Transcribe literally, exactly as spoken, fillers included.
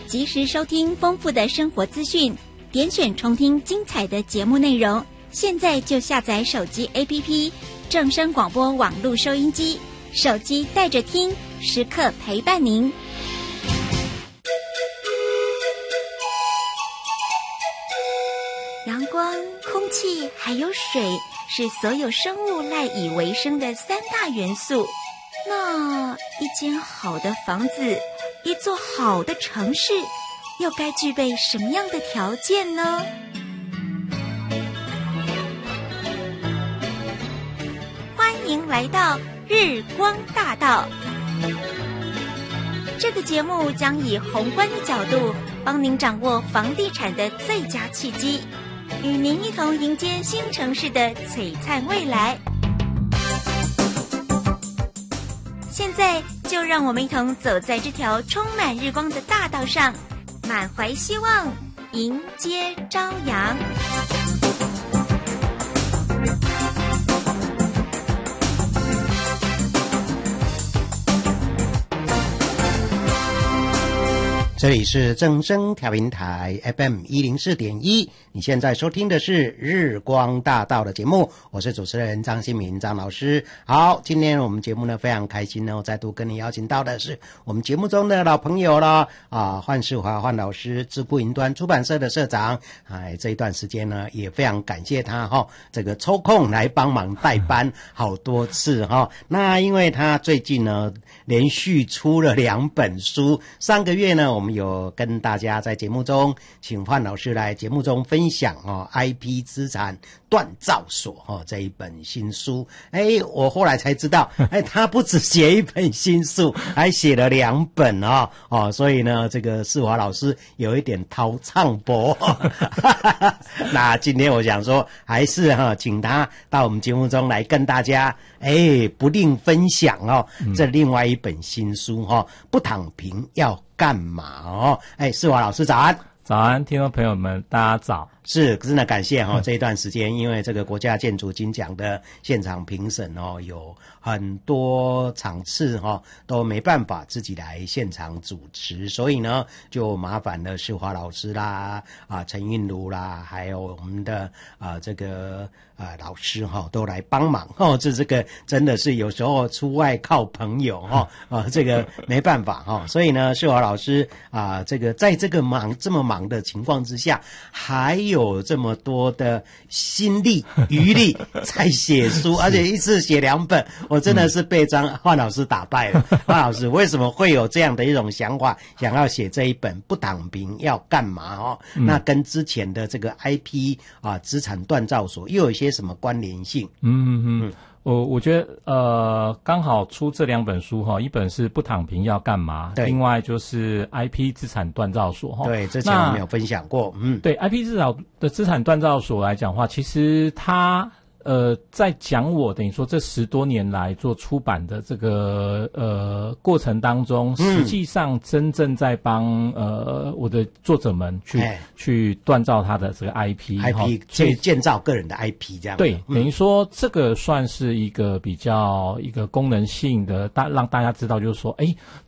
及时收听丰富的生活资讯，点选重听精彩的节目内容。现在就下载手机 A P P 正声广播网络收音机，手机带着听，时刻陪伴您。阳光、空气还有水是所有生物赖以为生的三大元素。那一间好的房子，一座好的城市，又该具备什么样的条件呢？欢迎来到日光大道。这个节目将以宏观的角度，帮您掌握房地产的最佳契机，与您一同迎接新城市的璀璨未来。现在就让我们一同走在这条充满日光的大道上，满怀希望，迎接朝阳。 这里是正声调频台 F M 一零四点一，你现在收听的是日光大道的节目，我是主持人张新民张老师。好，今天我们节目呢非常开心呢，我再度跟你邀请到的是我们节目中的老朋友了啊，幻世华幻老师，智库云端出版社的社长。哎，这一段时间呢也非常感谢他哈、哦，这个抽空来帮忙代班好多次哈、哦。那因为他最近呢连续出了两本书，上个月呢我们有跟大家在节目中请范老师来节目中分享哦 I P 资产锻造所哦这一本新书。哎，我后来才知道，哎，他不只写一本新书，还写了两本哦哦，所以呢，这个世华老师有一点掏唱博。那今天我想说，还是哈、哦，请他到我们节目中来跟大家哎不吝分享哦、嗯、这另外一本新书哈、哦，不躺平要干嘛哦？哎，世华老师早安。 早安，听众朋友们，大家早。 是，真的感谢哈、哦嗯，这一段时间，因为这个国家建筑金奖的现场评审哦，有很多场次哈、哦、都没办法自己来现场主持，所以呢，就麻烦了世华老师啦，啊陈韵如啦，还有我们的啊这个啊老师哈、哦，都来帮忙哦。这这个真的是有时候出外靠朋友哈、哦、啊，这个没办法哈、哦。所以呢，世华老师啊，这个在这个忙这么忙的情况之下，还有有这么多的心力余力在写书，而且一次写两本，我真的是被张范老师打败了。范老师为什么会有这样的一种想法，想要写这一本不躺平要干嘛哦、嗯？那跟之前的这个 I P 啊资产锻造所又有一些什么关联性？ 嗯嗯嗯。我我觉得呃，刚好出这两本书哈，一本是不躺平要干嘛，另外就是 I P 资产锻造所哈。 对，之前我们有分享过，嗯， 对 I P 资产的资产锻造所来讲的话，其实它呃在讲我等于说这十多年来做出版的这个呃过程当中，实际上真正在帮呃我的作者们去、欸、去锻造他的这个 I P，I P 建建造个人的 I P 这样。 对，等于说这个算是一个比较一个功能性的，大让大家知道就是说，哎，